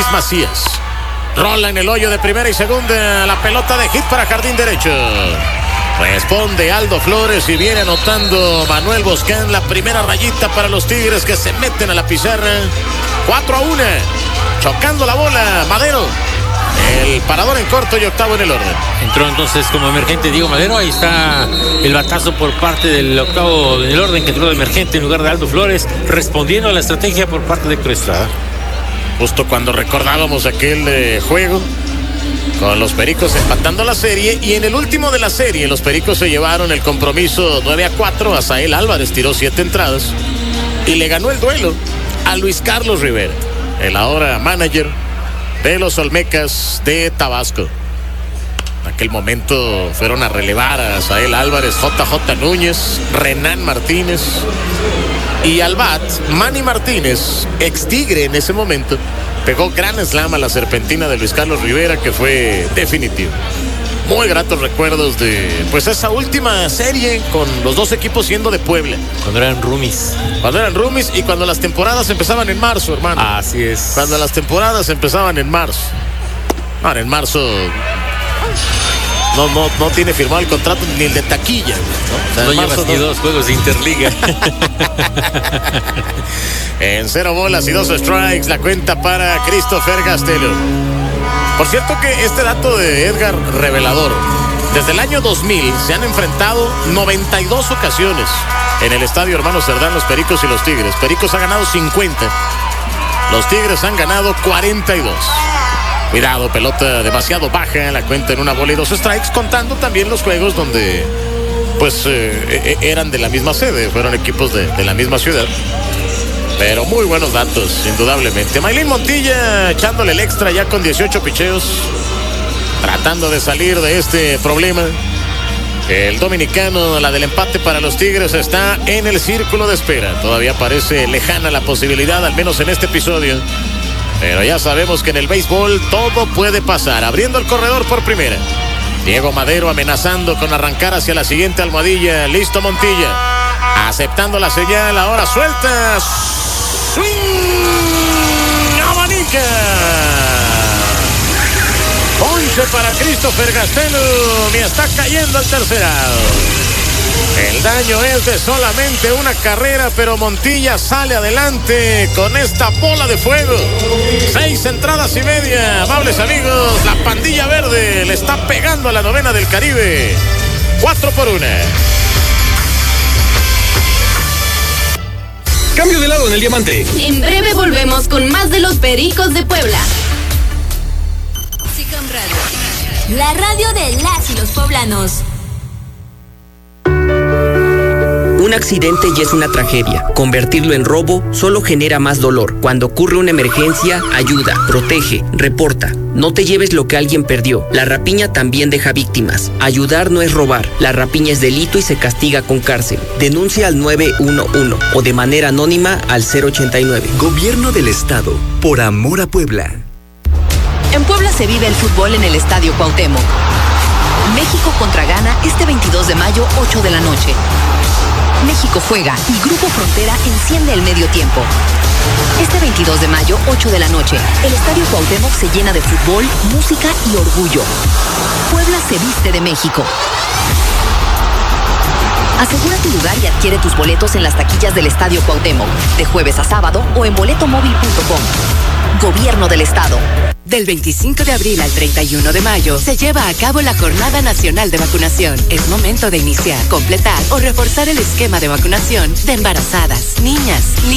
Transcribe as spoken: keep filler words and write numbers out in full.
Macías. Rola en el hoyo de primera y segunda. La pelota de hit para jardín derecho. Responde Aldo Flores y viene anotando Manuel Boscán. La primera rayita para los Tigres que se meten a la pizarra. cuatro a uno. Chocando la bola, Madero. El parador en corto y octavo en el orden. Entró entonces como emergente Diego Madero. Ahí está el batazo por parte del octavo en el orden, que entró de emergente en lugar de Aldo Flores, respondiendo a la estrategia por parte de Héctor Estrada. Justo cuando recordábamos aquel eh, juego con los Pericos empatando la serie, y en el último de la serie los Pericos se llevaron el compromiso nueve a cuatro. Azael Álvarez tiró siete entradas y le ganó el duelo a Luis Carlos Rivera, el ahora manager de los Olmecas de Tabasco. En aquel momento fueron a relevar a Azael Álvarez, J J Núñez, Renan Martínez y al bat, Manny Martínez, ex Tigre en ese momento, pegó gran slam a la serpentina de Luis Carlos Rivera, que fue definitivo. Muy gratos recuerdos de pues esa última serie con los dos equipos siendo de Puebla. Cuando eran roomies. Cuando eran roomies y cuando las temporadas empezaban en marzo, hermano. Así es. Cuando las temporadas empezaban en marzo. Ahora en marzo no, no, no tiene firmado el contrato ni el de taquilla, ¿no? O sea, no en llevas marzo ni no... dos juegos de Interliga. En cero bolas y dos strikes, la cuenta para Christopher Gastelum. Por cierto que este dato de Edgar, revelador. Desde el año dos mil se han enfrentado noventa y dos ocasiones en el estadio Hermano Cerdán, los Pericos y los Tigres. Pericos ha ganado cincuenta, los Tigres han ganado cuarenta y dos. Cuidado, pelota demasiado baja, la cuenta en una bola y dos strikes, contando también los juegos donde pues eh, eran de la misma sede, fueron equipos de, de la misma ciudad. Pero muy buenos datos, indudablemente. Maylin Montilla echándole el extra ya con dieciocho picheos, tratando de salir de este problema. El dominicano, la del empate para los Tigres, está en el círculo de espera. Todavía parece lejana la posibilidad, al menos en este episodio. Pero ya sabemos que en el béisbol todo puede pasar. Abriendo el corredor por primera, Diego Madero amenazando con arrancar hacia la siguiente almohadilla. Listo Montilla, aceptando la señal. Ahora suelta. Swing. Abanica. Ponche para Christopher Gastelum y está cayendo el tercer out. El daño es de solamente una carrera, pero Montilla sale adelante con esta bola de fuego. Seis entradas y media, amables amigos. La pandilla verde le está pegando a la novena del Caribe. Cuatro por una. Cambio de lado en el diamante. En breve volvemos con más de los Pericos de Puebla. Sicom Radio, la radio de las y los poblanos. Un accidente ya es una tragedia. Convertirlo en robo solo genera más dolor. Cuando ocurre una emergencia, ayuda, protege, reporta. No te lleves lo que alguien perdió. La rapiña también deja víctimas. Ayudar no es robar. La rapiña es delito y se castiga con cárcel. Denuncia al nueve uno uno o de manera anónima al cero ochenta y nueve. Gobierno del Estado, por amor a Puebla. En Puebla se vive el fútbol en el Estadio Cuauhtémoc. México contra Ghana este veintidós de mayo, ocho de la noche. México juega y Grupo Frontera enciende el medio tiempo. Este veintidós de mayo, ocho de la noche, el Estadio Cuauhtémoc se llena de fútbol, música y orgullo. Puebla se viste de México. Asegura tu lugar y adquiere tus boletos en las taquillas del Estadio Cuauhtémoc, de jueves a sábado o en boleto móvil punto com. Gobierno del Estado. Del veinticinco de abril al treinta y uno de mayo se lleva a cabo la Jornada Nacional de Vacunación. Es momento de iniciar, completar o reforzar el esquema de vacunación de embarazadas, niñas, niños.